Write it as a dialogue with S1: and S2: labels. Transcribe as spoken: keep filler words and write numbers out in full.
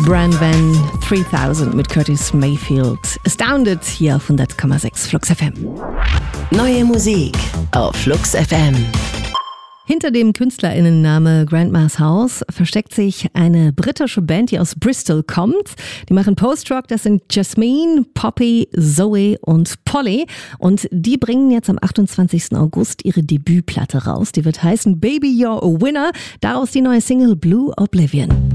S1: Brand Van dreitausend mit Curtis Mayfield. Astounded hier auf hundert Komma sechs Flux F M.
S2: Neue Musik auf Flux F M.
S1: Hinter dem KünstlerInnenname Grandma's House versteckt sich eine britische Band, die aus Bristol kommt. Die machen Post-Rock, das sind Jasmine, Poppy, Zoe und Polly. Und die bringen jetzt am achtundzwanzigsten August ihre Debütplatte raus. Die wird heißen Baby You're a Winner. Daraus die neue Single Blue Oblivion.